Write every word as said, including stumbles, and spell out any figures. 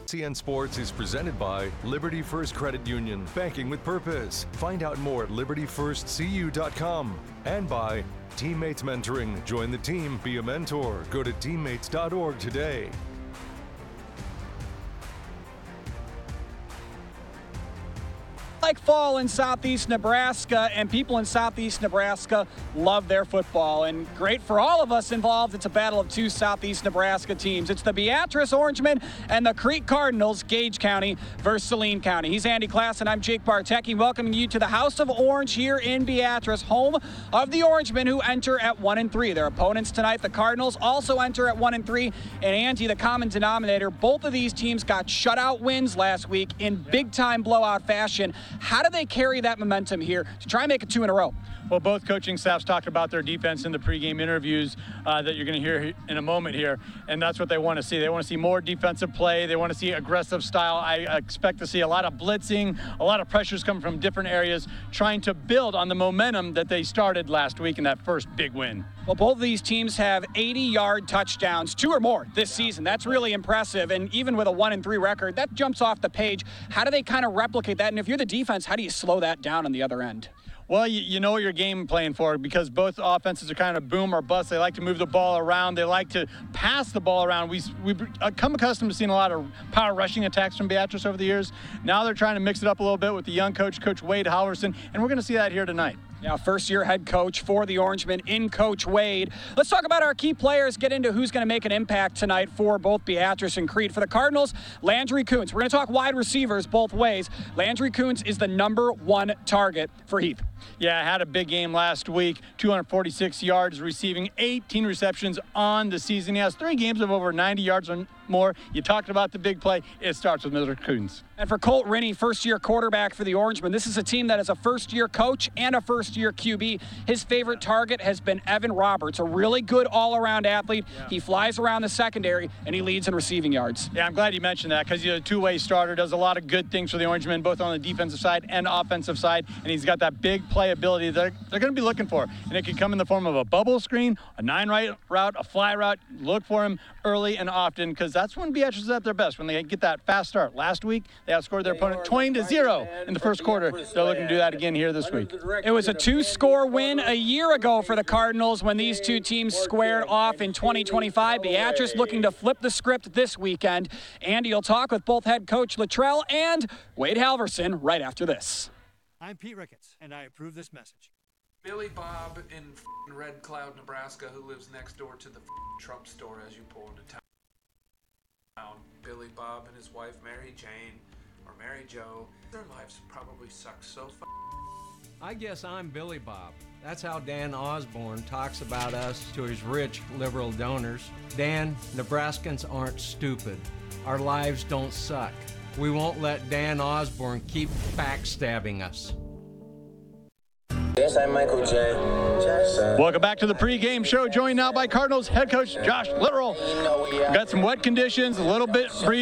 C N Sports is presented by Liberty First Credit Union, banking with purpose. Find out more at liberty first c u dot com. And by Teammates Mentoring. Join the team, be a mentor. Go to teammates dot org today. Like fall in southeast Nebraska, and people in southeast Nebraska love their football, and great for all of us involved. It's a battle of two southeast Nebraska teams. It's the Beatrice Orangemen and the Crete Cardinals, Gage County versus Saline County. He's Andy Klass, and I'm Jake Bartecki, welcoming you to the House of Orange here in Beatrice, home of the Orangemen, who enter at one and three. Their opponents tonight, the Cardinals, also enter at one and three. And Andy, the common denominator, both of these teams got shutout wins last week in big-time blowout fashion. How do they carry that momentum here to try and make it two in a row? Well, both coaching staffs talked about their defense in the pregame interviews uh, that you're going to hear in a moment here, and that's what they want to see. They want to see more defensive play. They want to see aggressive style. I expect to see a lot of blitzing, a lot of pressures coming from different areas, trying to build on the momentum that they started last week in that first big win. Well, both of these teams have eighty-yard touchdowns, two or more this season. That's really impressive, and even with a one and three record, that jumps off the page. How do they kind of replicate that? And if you're the defense, how do you slow that down on the other end? Well, you, you know what you're game playing for, because both offenses are kind of boom or bust. They like to move the ball around. They like to pass the ball around. We, we've come accustomed to seeing a lot of power rushing attacks from Beatrice over the years. Now they're trying to mix it up a little bit with the young coach, Coach Wade Halverson, and we're going to see that here tonight. Yeah, first-year head coach for the Orangemen in Coach Wade. Let's talk about our key players, get into who's going to make an impact tonight for both Beatrice and Crete. For the Cardinals, Landry Kuntz. We're going to talk wide receivers both ways. Landry Kuntz is the number one target for Heath. Yeah, had a big game last week, two hundred forty-six yards receiving, eighteen receptions on the season. He has three games of over ninety yards or more. You talked about the big play. It starts with Mister Kuntz. And for Colt Rinney, first-year quarterback for the Orangemen, this is a team that is a first-year coach and a first-year Q B. His favorite target has been Evan Roberts, a really good all-around athlete. Yeah. He flies around the secondary, and he leads in receiving yards. Yeah, I'm glad you mentioned that, because he's a two-way starter, does a lot of good things for the Orangemen, both on the defensive side and offensive side, and he's got that big play ability that they're, they're going to be looking for. And it can come in the form of a bubble screen, a nine-right route, a fly route. Look for him early and often, because that's when Beatrice is at their best, when they get that fast start. Last week, they outscored their opponent twenty to zero in the first quarter. They're looking to do that again here this week. It was a two-score win a year ago for the Cardinals when these two teams squared off in twenty twenty-five. Beatrice looking to flip the script this weekend. Andy will talk with both head coach Luttrell and Wade Halverson right after this. I'm Pete Ricketts, and I approve this message. Billy Bob in Red Cloud, Nebraska, who lives next door to the Trump store as you pull into town. Billy Bob and his wife Mary Jane, or Mary Jo, their lives probably suck so f***. I guess I'm Billy Bob. That's how Dan Osborne talks about us to his rich liberal donors. Dan, Nebraskans aren't stupid. Our lives don't suck. We won't let Dan Osborne keep backstabbing us. Yes, I'm Michael J. Jackson. Welcome back to the pregame show, joined now by Cardinals head coach Josh Literal. Got some wet conditions, a little bit free.